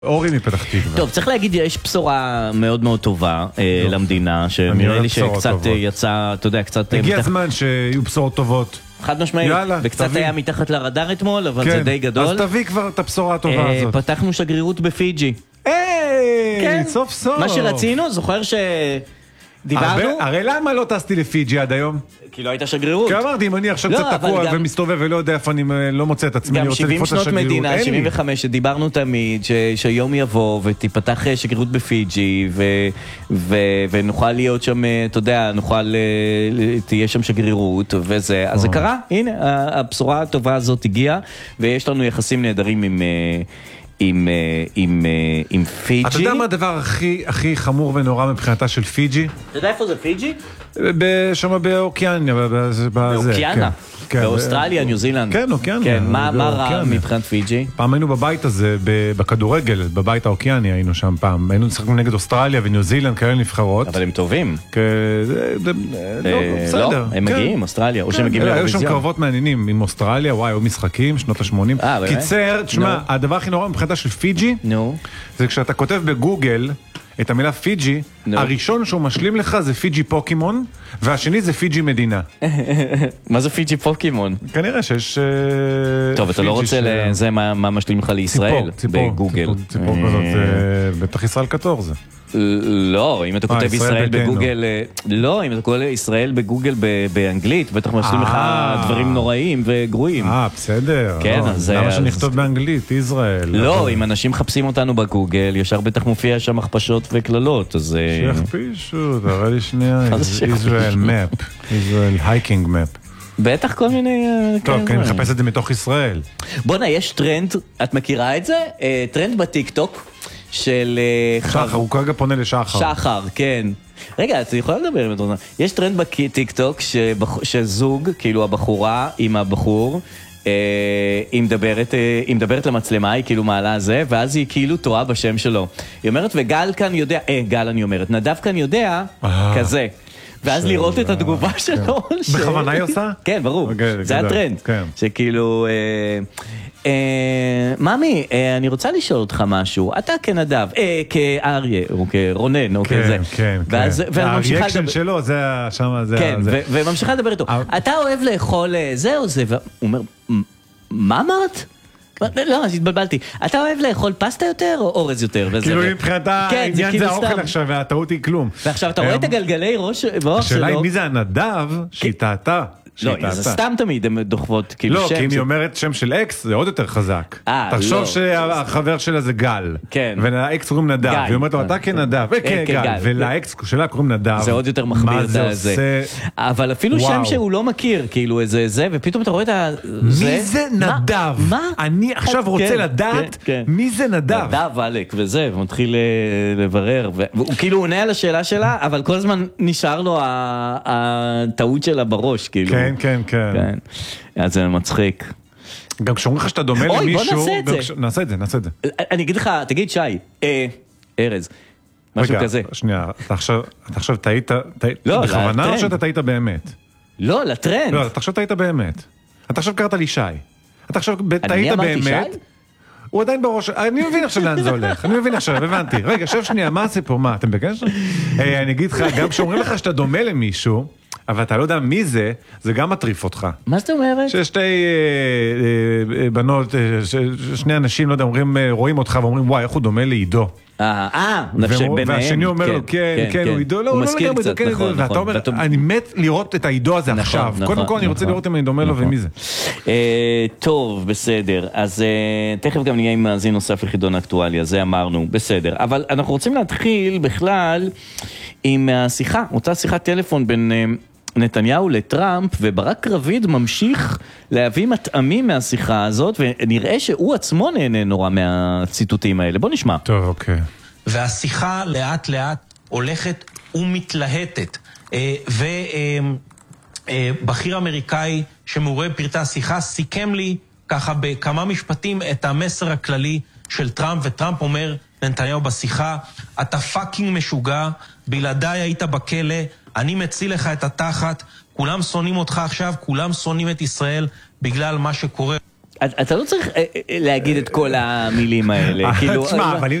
אורי מפתח תקווה. טוב, צריך להגיד, יש בשורה מאוד מאוד טובה למדינה, שנראה לי שקצת יצא, אתה יודע, קצת... הגיע הזמן שיהיו בשורות טובות. חד משמעית, וקצת היה מתחת לרדאר אתמול, אבל זה די גדול. אז תביא כבר את הבשורה הטובה הזאת. פתחנו שגרירות בפיג'י. סוף סוף. מה שרצינו, זוכר שדיברנו? הרי למה לא טסתי לפיג'י עד היום? כי לא הייתה שגרירות. כי אמרתי, אם אני עכשיו קצת תקוע ומסתובב ולא יודע איפה אני לא מוצא את עצמי, אני רוצה לפחות לשגרירות. גם 70 שנות מדינה, 75, שדיברנו תמיד, שיום יבוא ותיפתח שגרירות בפיג'י, ונוכל להיות שם, אתה יודע, תהיה שם שגרירות, וזה. אז זה קרה, הנה, הבשורה הטובה הזאת הגיעה, ויש לנו יחסים נהדרים עם פיג'י. אתה יודע מה הדבר הכי חמור ונורא מבחינתה של פיג'י? אתה יודע איפה זה פיג'י? שם באוקיאניה. באוקיאנה? באוסטרליה, ניו זילנד. כן, אוקיאניה. מה רע מבחינת פיג'י? פעם היינו בבית הזה, בכדורגל, בבית האוקיאני היינו שם פעם. היינו נשחקנו נגד אוסטרליה וניו זילנד, כאלה נבחרות. אבל הם טובים. בסדר. לא, הם מגיעים, אוסטרליה, או שהם מגיעים לאירוויזיון. היו שם קרבות מעניינים עם אוסטרליה, וואי, היו משחקים, שנות ה-80. קיצר, תשמע, הדבר הכי נורא מבחינתה של פיג'י, זה כשאתה כותב בגוגל את המילה פיג'י, הראשון שהוא משלים לך זה פיג'י פוקימון, והשני זה פיג'י מדינה. מה זה פיג'י פוקימון? כנראה שיש... טוב, אתה לא רוצה לזה מה משלים לך לישראל בגוגל. ציפור כזאת, בטח ישראל קטור זה. לא, אם אתה כותב ישראל בגוגל, לא, אם אתה כותב ישראל בגוגל באנגלית, בטח משלים לך דברים נוראיים וגרועים. בסדר. כן, אז... למה שנכתוב באנגלית, ישראל? לא, אם אנשים מחפשים אותנו בגוגל, ישר בטח מופיע שם הכפשות וכללות, אז... שיכפישו, תראה לי שנייה, ישראל מפ, ישראל הייקינג מפ. בטח כל מיני... טוב, כי אני מחפש את זה מתוך ישראל. בוא'נה, יש טרנד, את מכירה את זה? טרנד בטיקטוק. של... שחר, הוא כרגע פונה לשחר. שחר, כן. רגע, אתה יכולה לדבר עם אותו. יש טרנד בטיקטוק שזוג, כאילו הבחורה עם הבחור, היא מדברת למצלמה, היא כאילו מעלה זה, ואז היא כאילו טועה בשם שלו. היא אומרת, וגל כאן יודע, גל אני אומרת, נדב כאן יודע, כזה. ואז לראות את התגובה שלו. בכוונה היא עושה? כן, ברור. זה הטרנד. שכאילו... ממי, אני רוצה לשאול אותך משהו. אתה כנדב, כאריה, או כרונן, או כזה. כן, כן. הריאקשן שלו, זה שם, זה... כן, וממשיכה לדבר איתו. אתה אוהב לאכול זה או זה? והוא אומר, מה אמרת? לא, אז התבלבלתי. אתה אוהב לאכול פסטה יותר או אורז יותר? כאילו מבחינתה העניין זה האוכל עכשיו, והטעות היא כלום. ועכשיו אתה רואה את הגלגלי ראש שלו. השאלה היא מי זה הנדב שהיא טעתה. לא, זה סתם תמיד, הן דוחפות כאילו שם. לא, כי אם היא אומרת שם של אקס, זה עוד יותר חזק. תחשוב שהחבר שלה זה גל. כן. ולאקס קוראים נדב. והיא אומרת לו, אתה כנדב. כן, גל. ולאקס שלה קוראים נדב. זה עוד יותר מחמיר את זה. מה זה עושה? אבל אפילו שם שהוא לא מכיר, כאילו איזה זה, ופתאום אתה רואה את זה. מי זה נדב? מה? אני עכשיו רוצה לדעת מי זה נדב. נדב, אלק, וזה, ומתחיל לברר. והוא כאילו עונה על השאלה שלה, אבל כל הזמן נשאר לו הטעות שלה בראש, כאילו. כן, כן. אז זה מצחיק. גם כשאומרים לך שאתה דומה למישהו... בוא נעשה את זה. נעשה את זה. אני אגיד לך, תגיד שי, ארז, משהו כזה. רגע, שנייה, אתה עכשיו טעית בכוונה או שאתה טעית באמת? לא, לטרנד. לא, אתה עכשיו טעית באמת. אתה עכשיו קראת לי שי. אתה עכשיו טעית באמת. הוא עדיין בראש, אני מבין עכשיו לאן זה הולך, הבנתי. רגע, שב שנייה, מה זה פה, מה, אתם בקשר? אני אגיד לך, גם כשאומרים לך שאתה דומה למישהו, אבל אתה לא יודע מי זה, זה גם מטריף אותך. מה זאת אומרת? ששתי בנות, שני אנשים, לא יודע, רואים אותך ואומרים, וואי, איך הוא דומה לעידו. והשני אומר לו, כן, הוא עידו, לא לגמרי, ואתה אומר, אני מת לראות את העידו הזה עכשיו. קודם כל אני רוצה לראות אם אני דומה לו ומי זה. טוב, בסדר. אז תכף גם נהיה עם מאזין נוסף לחידון האקטואליה, זה אמרנו, בסדר. אבל אנחנו רוצים להתחיל בכלל עם השיחה, אותה שיחת טלפון בין נתניהו לטראמפ, וברק רביד ממשיך להביא מטעמים מהשיחה הזאת, ונראה שהוא עצמו נהנה נורא מהציטוטים האלה. בוא נשמע. טוב, אוקיי. והשיחה לאט לאט הולכת ומתלהטת. ובכיר אמריקאי שמעורה בפרטי השיחה סיכם לי ככה בכמה משפטים את המסר הכללי של טראמפ, וטראמפ אומר לנתניהו בשיחה, אתה פאקינג משוגע, בלעדיי היית בכלא, אני מציל לך את התחת, כולם שונאים אותך עכשיו, כולם שונאים את ישראל בגלל מה שקורה. אתה לא צריך להגיד את כל המילים האלה. תשמע, אבל